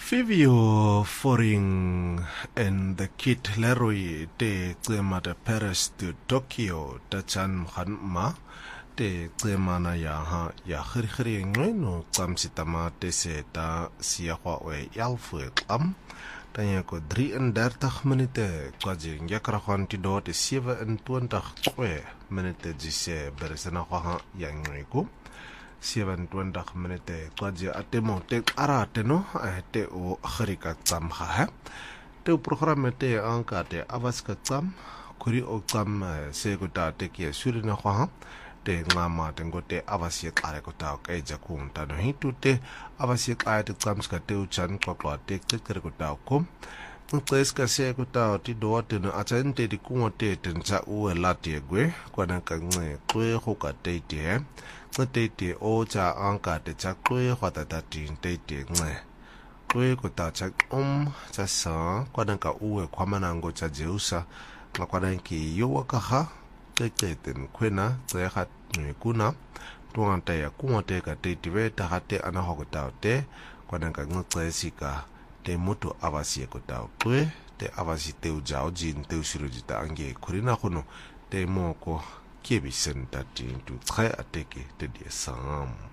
Fivio Foring and the Kid Leroy de Tsema de Paris to Tokyo Tachan Hanma de Tsemana Yaha Yahiri Ngweno Tsamsitama de Seta Siahwa Yalfu Tanyako 33 minuten Kwajin Yakrahan Tido de 27 minuten Jise Beresana Yangrego 27 minute kwaje atemo te arate no te o khrika tsam ha te program te anka te avaska tsam kuri o tsam se ko ta te ke surina kha te ngama te ngote avasie kare ko ta ka ja kun ta no hitu te avasie ka te tsam ska te u chan ko te te ko ta ko Nqeska se ko ta ti do te no atente di ku te te ntsha u la te gwe kwana ka nxe kwe go ka te te Tete o cha anka te cha kwe khwata ta tin tete nxe kwe ko ta cha cha sa kwana ka uwe khwamana ngo cha jeusa kwana ki yo ka ha tete kwena tse kha kuna tuanta ya kumote ka tete ve ta hate ana ho ta te kwana ka ngxe sika te moto avasie ko ta kwe te avasi te u jao jin te usiruji ta ange kurina khono te moko Kiebi senta tin tu trai ateke te dia sam.